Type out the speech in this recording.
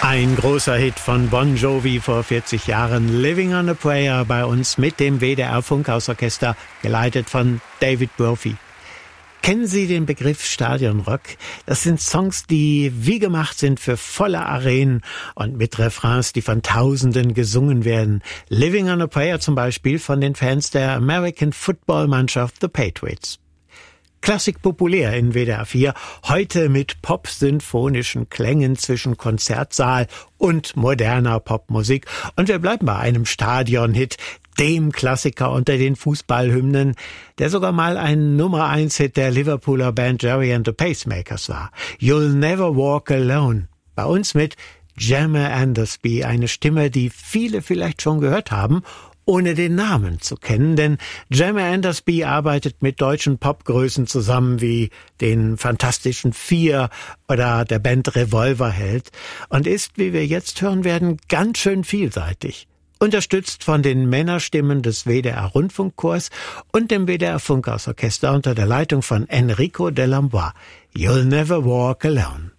Ein großer Hit von Bon Jovi vor 40 Jahren, Living on a Prayer, bei uns mit dem WDR Funkhausorchester, geleitet von David Brophy. Kennen Sie den Begriff Stadionrock? Das sind Songs, die wie gemacht sind für volle Arenen und mit Refrains, die von Tausenden gesungen werden. Living on a Prayer zum Beispiel von den Fans der American Football Mannschaft The Patriots. Klassik populär in WDR 4, heute mit pop-sinfonischen Klängen zwischen Konzertsaal und moderner Popmusik. Und wir bleiben bei einem Stadion-Hit, dem Klassiker unter den Fußballhymnen, der sogar mal ein Nummer-1-Hit der Liverpooler Band Gerry and the Pacemakers war. You'll Never Walk Alone. Bei uns mit Jemma Andersby, eine Stimme, die viele vielleicht schon gehört haben, ohne den Namen zu kennen, denn Jemma Andersby arbeitet mit deutschen Popgrößen zusammen wie den Fantastischen Vier oder der Band Revolverheld und ist, wie wir jetzt hören werden, ganz schön vielseitig. Unterstützt von den Männerstimmen des WDR Rundfunkchors und dem WDR Funkhausorchester unter der Leitung von Enrico Delambois. You'll Never Walk Alone.